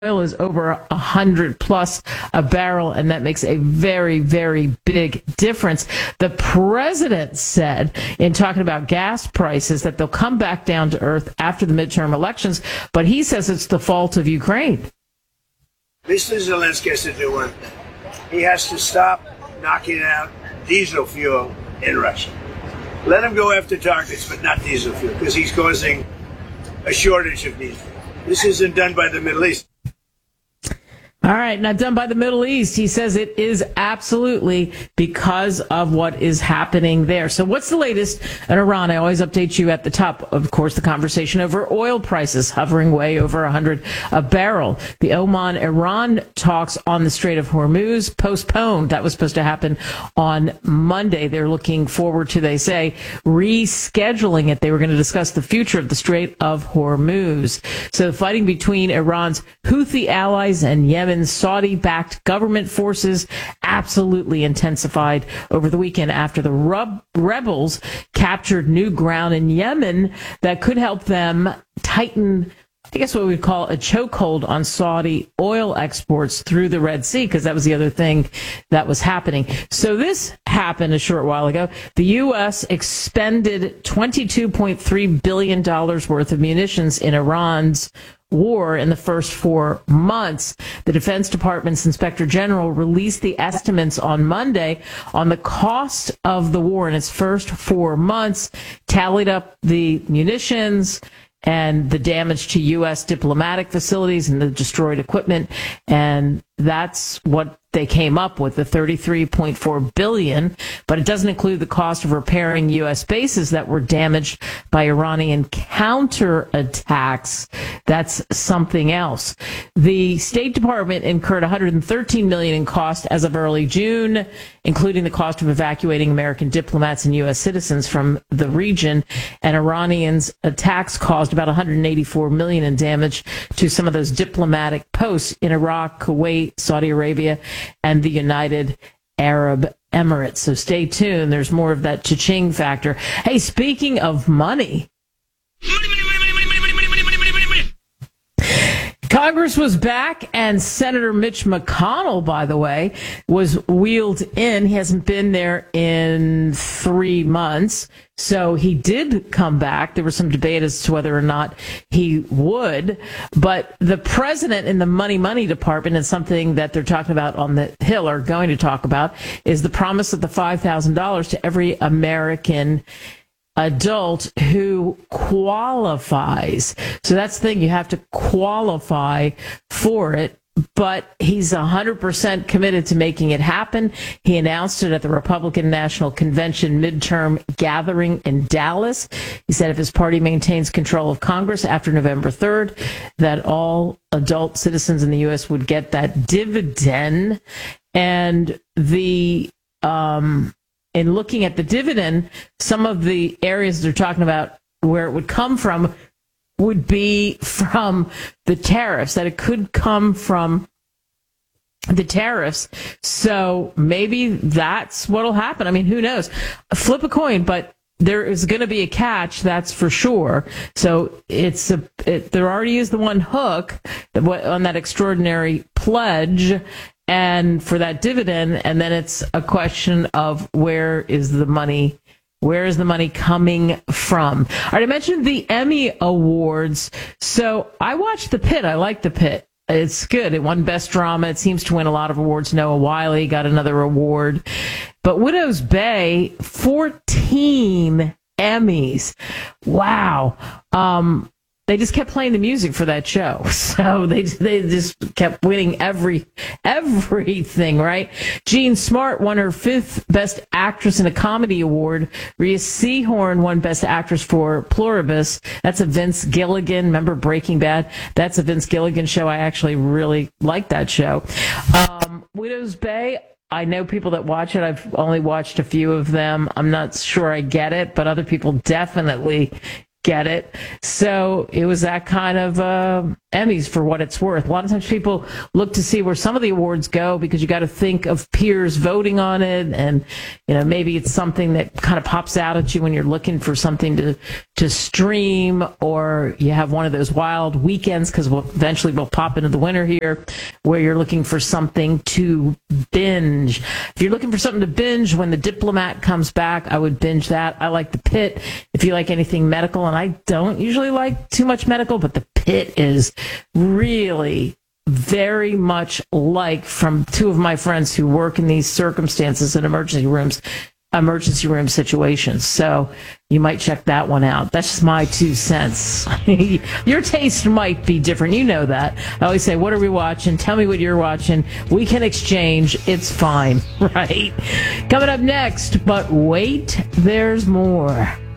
oil is over 100 plus a barrel, and that makes a very, very big difference. The president said in talking about gas prices that they'll come back down to earth after the midterm elections, but he says it's the fault of Ukraine. Mr. Zelensky has to do one thing. He has to stop knocking out diesel fuel in Russia. Let him go after targets, but not diesel fuel, because he's causing a shortage of diesel. This isn't done by the Middle East. All right, not done by the Middle East. He says it is absolutely because of what is happening there. So what's the latest in Iran? I always update you at the top, of course, the conversation over oil prices hovering way over 100 a barrel. The Oman-Iran talks on the Strait of Hormuz postponed. That was supposed to happen on Monday. They're looking forward to, they say, rescheduling it. They were going to discuss the future of the Strait of Hormuz. So the fighting between Iran's Houthi allies and Yemen's Saudi-backed government forces absolutely intensified over the weekend after the rebels captured new ground in Yemen that could help them tighten, I guess what we'd call a chokehold on Saudi oil exports through the Red Sea, because that was the other thing that was happening. So this happened a short while ago. The U.S. expended $22.3 billion worth of munitions in Iran's war in the first 4 months. The Defense Department's Inspector General released the estimates on Monday on the cost of the war in its first 4 months, tallied up the munitions and the damage to U.S. diplomatic facilities and the destroyed equipment. And that's what they came up with, the $33.4 billion, but it doesn't include the cost of repairing U.S. bases that were damaged by Iranian counterattacks. That's something else. The State Department incurred $113 million in cost as of early June, including the cost of evacuating American diplomats and U.S. citizens from the region. And Iranians' attacks caused about $184 million in damage to some of those diplomatic posts in Iraq, Kuwait, Saudi Arabia, and the United Arab Emirates. So stay tuned. There's more of that cha-ching factor. Hey, speaking of money, Congress was back, and Senator Mitch McConnell, by the way, was wheeled in. He hasn't been there in 3 months, so he did come back. There was some debate as to whether or not he would, but the president in the money department, and something that they're talking about on the Hill, are going to talk about, is the promise of the $5,000 to every American adult who qualifies. So that's the thing, you have to qualify for it, but he's 100% committed to making it happen. He announced it at the Republican National Convention midterm gathering in Dallas. He said if his party maintains control of Congress after November 3rd, that all adult citizens in the U.S. would get that dividend. And in looking at the dividend, some of the areas they're talking about where it would come from would be from the tariffs, that it could come from the tariffs. So maybe that's what'll happen. I mean, who knows? Flip a coin, but there is going to be a catch, that's for sure. So there already is the one hook on that extraordinary pledge and for that dividend, and then it's a question of where is the money coming from? All right, I mentioned the Emmy Awards. So I watched The Pit. I like The Pit. It's good. It won Best Drama. It seems to win a lot of awards. Noah Wyle got another award. But Widow's Bay, 14 Emmys. Wow. They just kept playing the music for that show. So they just kept winning everything, right? Jean Smart won her 5th Best Actress in a Comedy Award. Rhea Seehorn won Best Actress for Pluribus. That's a Vince Gilligan. Remember Breaking Bad? That's a Vince Gilligan show. I actually really like that show. Widow's Bay, I know people that watch it. I've only watched a few of them. I'm not sure I get it, but other people definitely get it. So it was that kind of Emmys for what it's worth. A lot of times people look to see where some of the awards go because you got to think of peers voting on it, and maybe it's something that kind of pops out at you when you're looking for something to to stream, or you have one of those wild weekends, because eventually we'll pop into the winter here, where you're looking for something to binge. If you're looking for something to binge when The Diplomat comes back, I would binge that. I like The Pit. If you like anything medical, and I don't usually like too much medical, but The Pit is really very much like, from two of my friends who work in these circumstances in emergency room situations. So you might check that one out. That's just my 2 cents. Your taste might be different. You know that. I always say, what are we watching? Tell me what you're watching. We can exchange. It's fine, right? Coming up next, but wait, there's more.